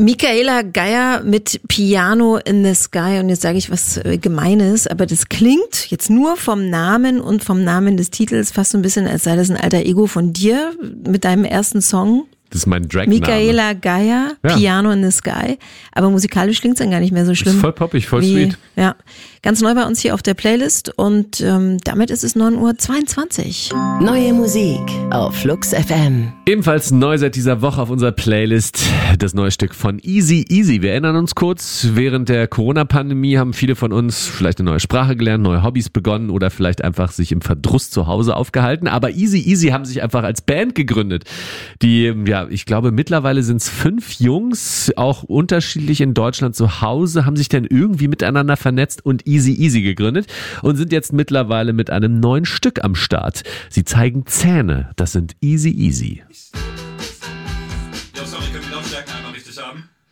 Michaela Geier mit Piano in the Sky. Und jetzt sage ich was Gemeines, aber das klingt jetzt nur vom Namen und vom Namen des Titels fast so ein bisschen, als sei das ein alter Ego von dir mit deinem ersten Song. Das ist mein Drag-Name. Michaela Geier, ja. Piano in the Sky. Aber musikalisch klingt es dann gar nicht mehr so schlimm. Ist voll poppig, voll sweet. Ja, ganz neu bei uns hier auf der Playlist und damit ist es 9:22 Uhr. Neue Musik auf Flux FM. Ebenfalls neu seit dieser Woche auf unserer Playlist das neue Stück von Easy Easy. Wir erinnern uns kurz, während der Corona-Pandemie haben viele von uns vielleicht eine neue Sprache gelernt, neue Hobbys begonnen oder vielleicht einfach sich im Verdruss zu Hause aufgehalten. Aber Easy Easy haben sich einfach als Band gegründet, die, ja, ich glaube mittlerweile sind es 5 Jungs, auch unterschiedlich in Deutschland zu Hause, haben sich dann irgendwie miteinander vernetzt und Easy Easy gegründet und sind jetzt mittlerweile mit einem neuen Stück am Start. Sie zeigen Zähne, das sind Easy Easy. Ja, sorry, können wir die Lautstärken einmal richtig haben?